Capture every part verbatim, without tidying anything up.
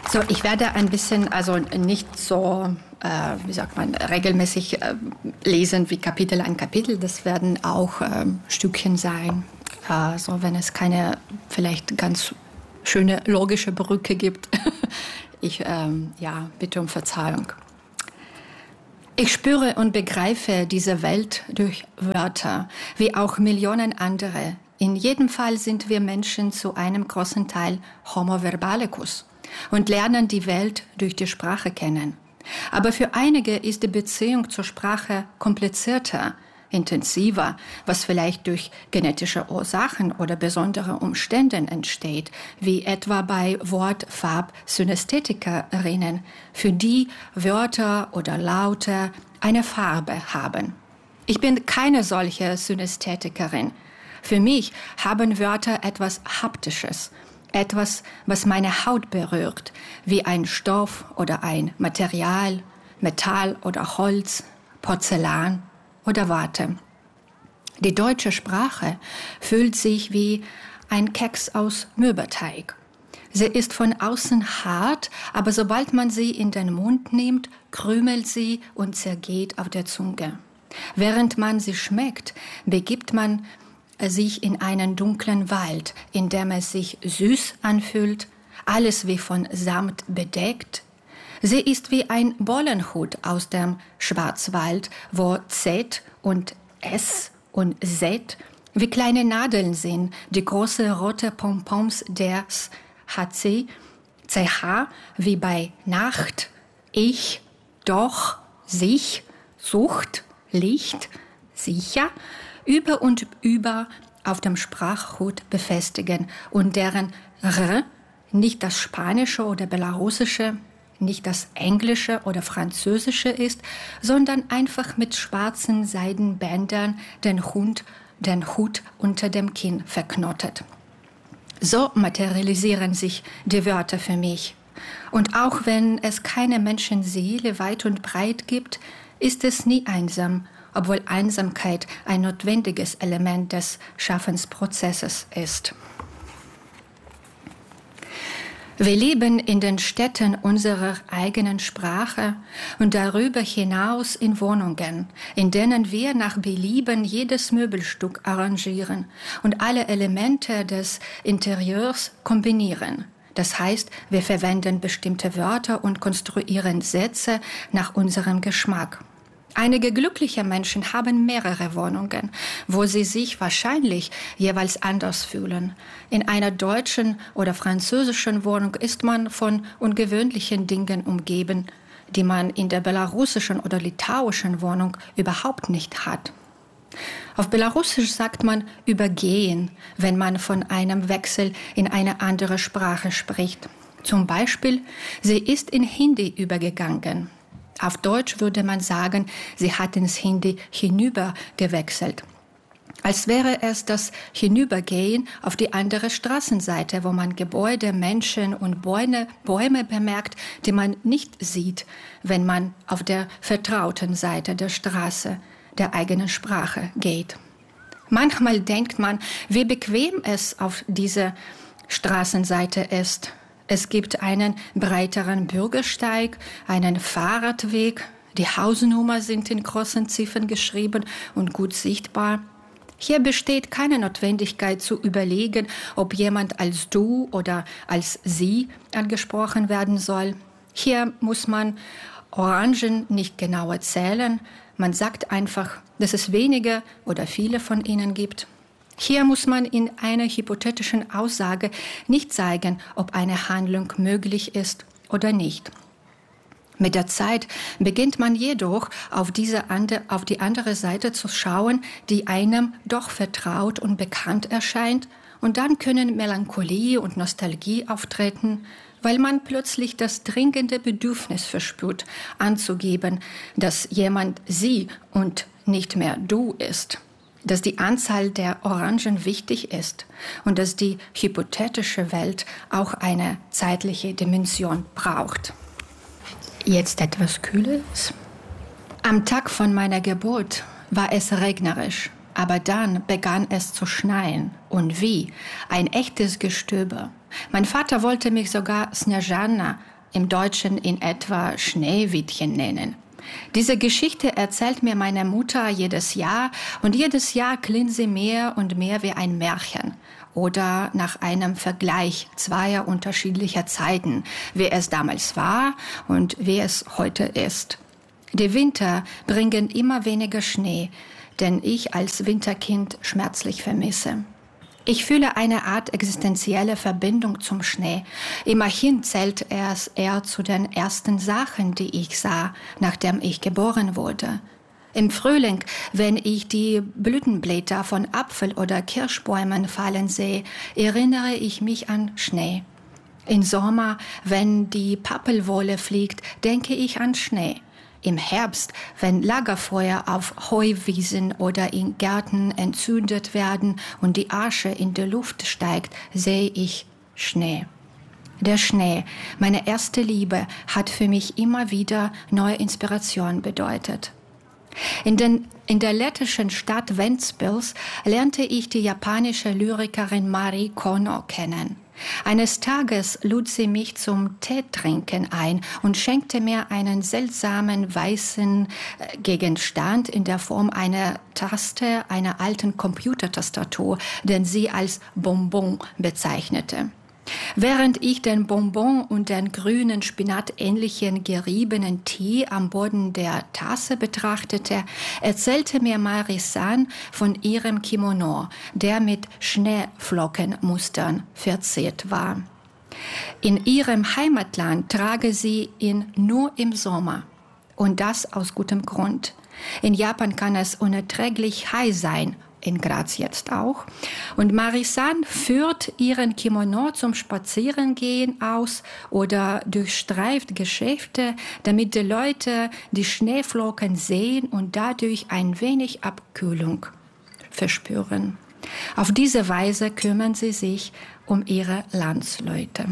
So, ich werde ein bisschen, also nicht so, äh, wie sagt man, regelmäßig äh, lesen wie Kapitel ein Kapitel. Das werden auch äh, Stückchen sein. Also wenn es keine vielleicht ganz schöne logische Brücke gibt. Ich ähm, ja, bitte um Verzeihung. Ich spüre und begreife diese Welt durch Wörter, wie auch Millionen andere. In jedem Fall sind wir Menschen zu einem großen Teil Homo verbalicus und lernen die Welt durch die Sprache kennen. Aber für einige ist die Beziehung zur Sprache komplizierter, intensiver, was vielleicht durch genetische Ursachen oder besondere Umstände entsteht, wie etwa bei Wort-Farb-Synästhetikerinnen, für die Wörter oder Laute eine Farbe haben. Ich bin keine solche Synästhetikerin. Für mich haben Wörter etwas Haptisches, etwas, was meine Haut berührt, wie ein Stoff oder ein Material, Metall oder Holz, Porzellan oder Watte. Die deutsche Sprache fühlt sich wie ein Keks aus Mürbeteig. Sie ist von außen hart, aber sobald man sie in den Mund nimmt, krümelt sie und zergeht auf der Zunge. Während man sie schmeckt, begibt man sich in einen dunklen Wald, in dem es sich süß anfühlt, alles wie von Samt bedeckt. Sie ist wie ein Bollenhut aus dem Schwarzwald, wo Z und S und Z wie kleine Nadeln sind, die große rote Pompons des H C, C H wie bei Nacht, Ich, Doch, Sich, Sucht, Licht, Sicher, über und über auf dem Sprachgut befestigen und deren R nicht das Spanische oder Belarussische, nicht das Englische oder Französische ist, sondern einfach mit schwarzen Seidenbändern den Hund, den Hut unter dem Kinn verknotet. So materialisieren sich die Wörter für mich. Und auch wenn es keine Menschenseele weit und breit gibt, ist es nie einsam, obwohl Einsamkeit ein notwendiges Element des Schaffensprozesses ist. Wir leben in den Städten unserer eigenen Sprache und darüber hinaus in Wohnungen, in denen wir nach Belieben jedes Möbelstück arrangieren und alle Elemente des Interieurs kombinieren. Das heißt, wir verwenden bestimmte Wörter und konstruieren Sätze nach unserem Geschmack. Einige glückliche Menschen haben mehrere Wohnungen, wo sie sich wahrscheinlich jeweils anders fühlen. In einer deutschen oder französischen Wohnung ist man von ungewöhnlichen Dingen umgeben, die man in der belarussischen oder litauischen Wohnung überhaupt nicht hat. Auf Belarussisch sagt man übergehen, wenn man von einem Wechsel in eine andere Sprache spricht. Zum Beispiel, sie ist in Hindi übergegangen. Auf Deutsch würde man sagen, sie hat ins Hindi hinüber gewechselt. Als wäre es das Hinübergehen auf die andere Straßenseite, wo man Gebäude, Menschen und Bäume, Bäume bemerkt, die man nicht sieht, wenn man auf der vertrauten Seite der Straße der eigenen Sprache geht. Manchmal denkt man, wie bequem es auf dieser Straßenseite ist. Es gibt einen breiteren Bürgersteig, einen Fahrradweg, die Hausnummer sind in großen Ziffern geschrieben und gut sichtbar. Hier besteht keine Notwendigkeit zu überlegen, ob jemand als du oder als sie angesprochen werden soll. Hier muss man Orangen nicht genauer zählen. Man sagt einfach, dass es wenige oder viele von ihnen gibt. Hier muss man in einer hypothetischen Aussage nicht zeigen, ob eine Handlung möglich ist oder nicht. Mit der Zeit beginnt man jedoch auf, diese ande, auf die andere Seite zu schauen, die einem doch vertraut und bekannt erscheint, und dann können Melancholie und Nostalgie auftreten, weil man plötzlich das dringende Bedürfnis verspürt, anzugeben, dass jemand sie und nicht mehr du ist, dass die Anzahl der Orangen wichtig ist und dass die hypothetische Welt auch eine zeitliche Dimension braucht. Jetzt etwas Kühles. Am Tag von meiner Geburt war es regnerisch, aber dann begann es zu schneien. Und wie? Ein echtes Gestöber. Mein Vater wollte mich sogar Snezhana, im Deutschen in etwa Schneewittchen nennen. Diese Geschichte erzählt mir meine Mutter jedes Jahr und jedes Jahr klingt sie mehr und mehr wie ein Märchen oder nach einem Vergleich zweier unterschiedlicher Zeiten, wie es damals war und wie es heute ist. Die Winter bringen immer weniger Schnee, den ich als Winterkind schmerzlich vermisse. Ich fühle eine Art existenzielle Verbindung zum Schnee. Immerhin zählt es eher zu den ersten Sachen, die ich sah, nachdem ich geboren wurde. Im Frühling, wenn ich die Blütenblätter von Apfel- oder Kirschbäumen fallen sehe, erinnere ich mich an Schnee. Im Sommer, wenn die Pappelwolle fliegt, denke ich an Schnee. Im Herbst, wenn Lagerfeuer auf Heuwiesen oder in Gärten entzündet werden und die Asche in die Luft steigt, sehe ich Schnee. Der Schnee, meine erste Liebe, hat für mich immer wieder neue Inspiration bedeutet. In, den, in der lettischen Stadt Ventspils lernte ich die japanische Lyrikerin Marie Kono kennen. Eines Tages lud sie mich zum Teetrinken ein und schenkte mir einen seltsamen weißen Gegenstand in der Form einer Taste, einer alten Computertastatur, den sie als Bonbon bezeichnete. Während ich den Bonbon und den grünen spinatähnlichen geriebenen Tee am Boden der Tasse betrachtete, erzählte mir Marie-san von ihrem Kimono, der mit Schneeflockenmustern verziert war. In ihrem Heimatland trage sie ihn nur im Sommer. Und das aus gutem Grund. In Japan kann es unerträglich heiß sein, in Graz jetzt auch. Und Marie-san führt ihren Kimono zum Spazierengehen aus oder durchstreift Geschäfte, damit die Leute die Schneeflocken sehen und dadurch ein wenig Abkühlung verspüren. Auf diese Weise kümmern sie sich um ihre Landsleute.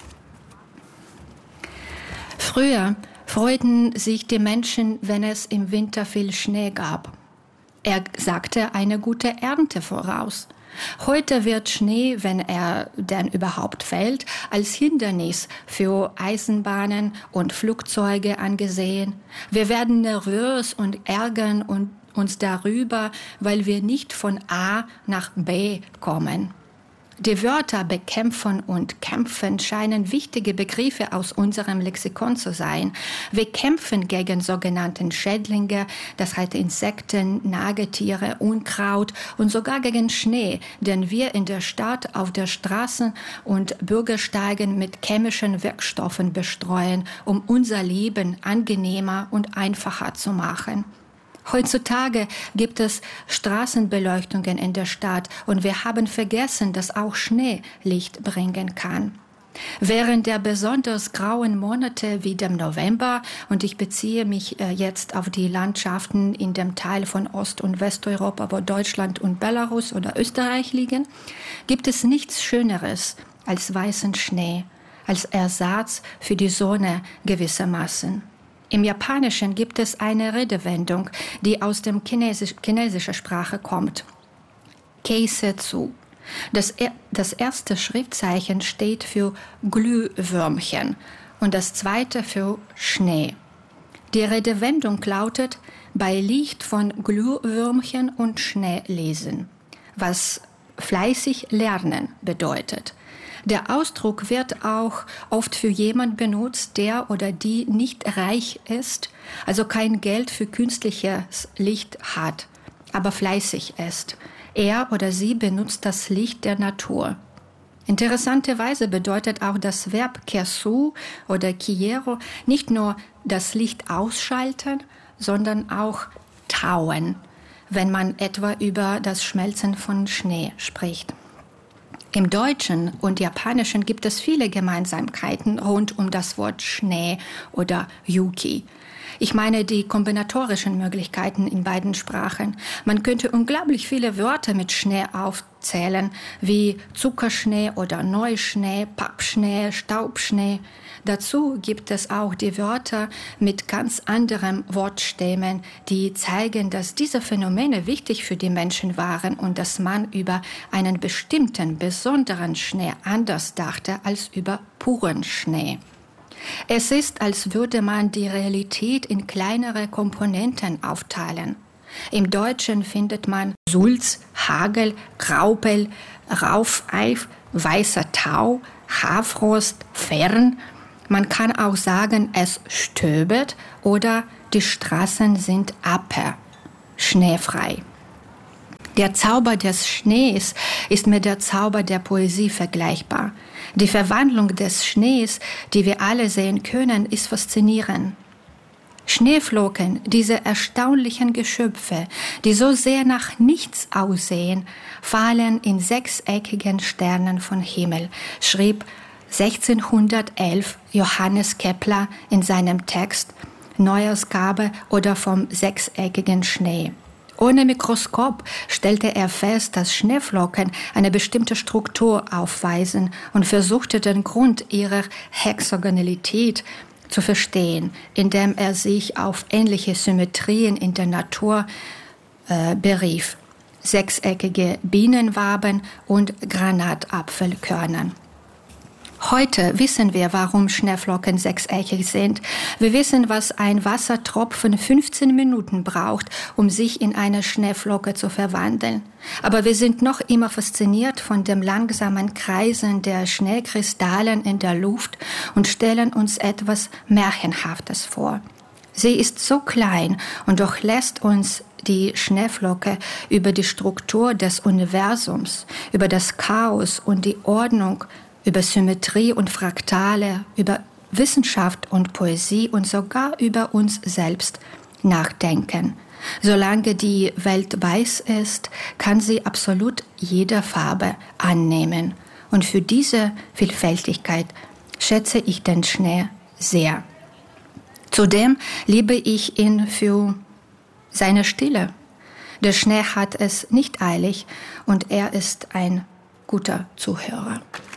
Früher freuten sich die Menschen, wenn es im Winter viel Schnee gab. Er sagte eine gute Ernte voraus. Heute wird Schnee, wenn er denn überhaupt fällt, als Hindernis für Eisenbahnen und Flugzeuge angesehen. Wir werden nervös und ärgern uns darüber, weil wir nicht von A nach B kommen. Die Wörter bekämpfen und kämpfen scheinen wichtige Begriffe aus unserem Lexikon zu sein. Wir kämpfen gegen sogenannte Schädlinge, das heißt Insekten, Nagetiere, Unkraut und sogar gegen Schnee, den wir in der Stadt auf der Straßen und Bürgersteigen mit chemischen Wirkstoffen bestreuen, um unser Leben angenehmer und einfacher zu machen. Heutzutage gibt es Straßenbeleuchtungen in der Stadt und wir haben vergessen, dass auch Schnee Licht bringen kann. Während der besonders grauen Monate wie dem November, und ich beziehe mich jetzt auf die Landschaften in dem Teil von Ost- und Westeuropa, wo Deutschland und Belarus oder Österreich liegen, gibt es nichts Schöneres als weißen Schnee, als Ersatz für die Sonne gewissermaßen. Im Japanischen gibt es eine Redewendung, die aus der Chinesisch, chinesischen Sprache kommt. Keisetsu. Das, das erste Schriftzeichen steht für Glühwürmchen und das zweite für Schnee. Die Redewendung lautet, bei Licht von Glühwürmchen und Schnee lesen, was fleißig lernen bedeutet. Der Ausdruck wird auch oft für jemanden benutzt, der oder die nicht reich ist, also kein Geld für künstliches Licht hat, aber fleißig ist. Er oder sie benutzt das Licht der Natur. Interessanterweise bedeutet auch das Verb kesu oder kiero nicht nur das Licht ausschalten, sondern auch tauen, wenn man etwa über das Schmelzen von Schnee spricht. Im Deutschen und Japanischen gibt es viele Gemeinsamkeiten rund um das Wort Schnee oder Yuki. Ich meine die kombinatorischen Möglichkeiten in beiden Sprachen. Man könnte unglaublich viele Wörter mit Schnee aufzählen, wie Zuckerschnee oder Neuschnee, Pappschnee, Staubschnee. Dazu gibt es auch die Wörter mit ganz anderem Wortstämmen, die zeigen, dass diese Phänomene wichtig für die Menschen waren und dass man über einen bestimmten, besonderen Schnee anders dachte als über puren Schnee. Es ist, als würde man die Realität in kleinere Komponenten aufteilen. Im Deutschen findet man Sulz, Hagel, Graupel, Raufeif, weißer Tau, Haarfrost, Fern. Man kann auch sagen, es stöbert oder die Straßen sind aper, schneefrei. Der Zauber des Schnees ist mit der Zauber der Poesie vergleichbar. Die Verwandlung des Schnees, die wir alle sehen können, ist faszinierend. Schneeflocken, diese erstaunlichen Geschöpfe, die so sehr nach nichts aussehen, fallen in sechseckigen Sternen vom Himmel, schrieb sechzehnhundertelf Johannes Kepler in seinem Text Neuausgabe oder vom sechseckigen Schnee. Ohne Mikroskop stellte er fest, dass Schneeflocken eine bestimmte Struktur aufweisen und versuchte den Grund ihrer Hexagonalität zu verstehen, indem er sich auf ähnliche Symmetrien in der Natur äh, berief. Sechseckige Bienenwaben und Granatapfelkörner. Heute wissen wir, warum Schneeflocken sechseckig sind. Wir wissen, was ein Wassertropfen fünfzehn Minuten braucht, um sich in eine Schneeflocke zu verwandeln. Aber wir sind noch immer fasziniert von dem langsamen Kreisen der Schneekristallen in der Luft und stellen uns etwas Märchenhaftes vor. Sie ist so klein und doch lässt uns die Schneeflocke über die Struktur des Universums, über das Chaos und die Ordnung, über Symmetrie und Fraktale, über Wissenschaft und Poesie und sogar über uns selbst nachdenken. Solange die Welt weiß ist, kann sie absolut jede Farbe annehmen. Und für diese Vielfältigkeit schätze ich den Schnee sehr. Zudem liebe ich ihn für seine Stille. Der Schnee hat es nicht eilig und er ist ein guter Zuhörer.